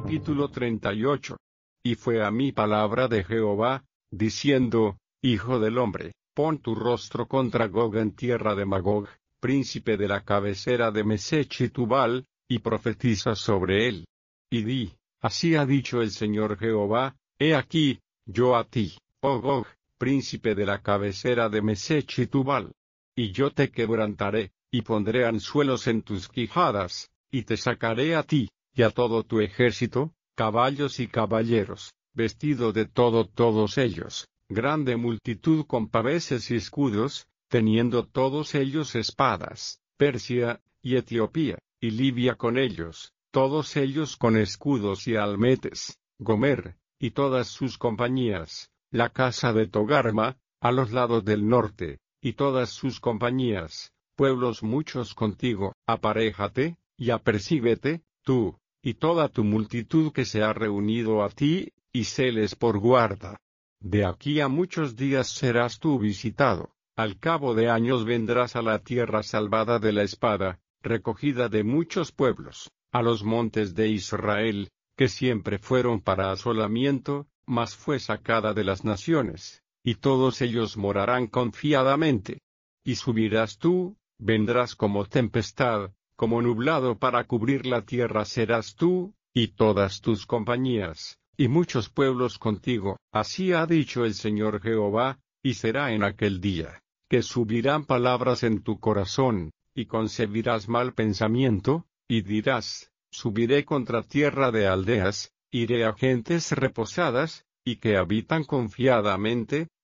Capítulo 38. Y fue a mí palabra de Jehová, diciendo: Hijo del hombre, pon tu rostro contra Gog en tierra de Magog, príncipe de la cabecera de Mesech y Tubal, y profetiza sobre él. Y di: Así ha dicho el Señor Jehová: He aquí, yo a ti, oh Gog, príncipe de la cabecera de Mesech y Tubal. Y yo te quebrantaré, y pondré anzuelos en tus quijadas, y te sacaré a ti, y a todo tu ejército, caballos y caballeros, vestido de todos ellos, grande multitud con paveses y escudos, teniendo todos ellos espadas, Persia, y Etiopía, y Libia con ellos, todos ellos con escudos y almetes, Gomer, y todas sus compañías, la casa de Togarma, a los lados del norte, y todas sus compañías, pueblos muchos contigo, aparéjate, y apercíbete, tú, y toda tu multitud que se ha reunido a ti, y séles por guarda. De aquí a muchos días serás tú visitado, al cabo de años vendrás a la tierra salvada de la espada, recogida de muchos pueblos, a los montes de Israel, que siempre fueron para asolamiento, mas fue sacada de las naciones, y todos ellos morarán confiadamente. Y subirás tú, vendrás como tempestad, como nublado para cubrir la tierra serás tú, y todas tus compañías, y muchos pueblos contigo, así ha dicho el Señor Jehová, y será en aquel día, que subirán palabras en tu corazón, y concebirás mal pensamiento, y dirás: Subiré contra tierra de aldeas, iré a gentes reposadas, y que habitan confiadamente,